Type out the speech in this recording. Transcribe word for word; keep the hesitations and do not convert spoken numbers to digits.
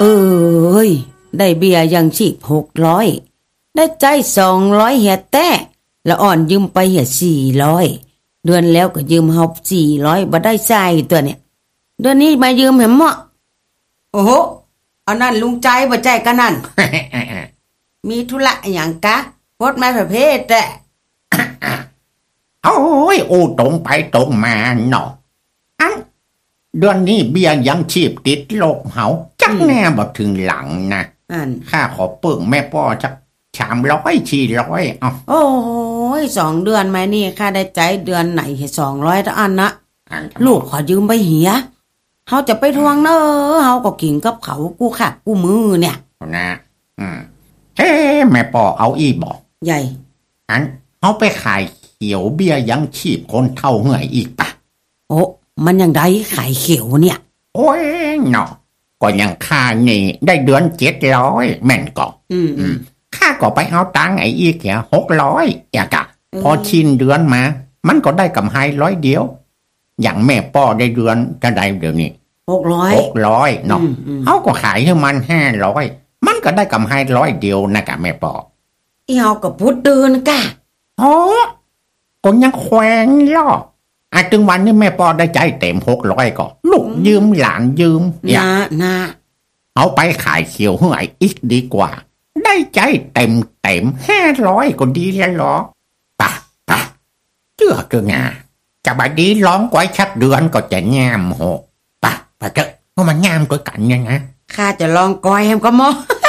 เอ้ยได้เบียร์ยังชีพหกร้อยได้ใจสองร้อยเหียแต้ละอ่อนยืมไปเหียสี่ร้อยเดือนแล้วก็ยืมเฮาสี่ร้อยบ่ได้ใช้ตัวเนี่ยเดือนนี้มายืมแหมเหมาะโอ้โหเอานั่นลุงใจบ่ใจกันนั่น มีธุระหยังกะโพดมาประเภทแหละโอ้ยโอ้ตรงไปตรงมาเนาะอันเดือนนี้เบี้ยยังชีพติดลบเหาจักแน่บ่ถึงหลังนะอันข้าขอเปิ่งแม่ป้อจักสามร้อยสี่ร้อยเอาโอ้ยสองเดือนมานี่ข้าได้ใจเดือนไหนสองร้อยตะอันนะลูกขอยืมไปเหียเฮาจะไปทวงเนอเฮาก็กินกับเขากูค่ะกูมือเนี่ยนะอืมเฮ้แม่ป้อเอาอีบอกใหญ่อันเฮาไปขายเขียวเบี้ยยังชีพคนเท่าเหื่อยอีกปะโอ้มันยังได้ขายเขียวเนี่ยโอ้ยเนาะก็ยังค่านี่ได้เดือนเจ็ดร้อยแม่นก็อืมอืมข้าก็ไปเอาตังค์ไอ้อีกแค่หกร้อยอย่างกะพอชินเดือนมามันก็ได้กำไรร้อยเดียวอย่างแม่ป้อได้เดือนจะได้เดี๋ยวนี้หกร้อยหกร้อยเนาะเขาก็ขายให้มันห้าร้อยมันก็ได้กำไรร้อยเดียวนะกะแม่ป้ออีเฮาก็พูดเดินกะโอ้ก็ยังแขวงล่ออาถึงวันนี้แม่ป้อได้ใจเต็มหกร้อยก็ลูกยืมหลานยืมนะนะเอาไปขายเขียวเหื่อยอีกดีกว่าได้ใจเต็มเต็มห้าร้อยก็ดีแล้วหรอปะปะเชื่อเกงาจะบาดีร้องไว้ชักเดือนก็จะงามโหปะปะเจ้าเพราะมันงามกว่ากันยังไงข้าจะลองก้อยแฮมก็มอ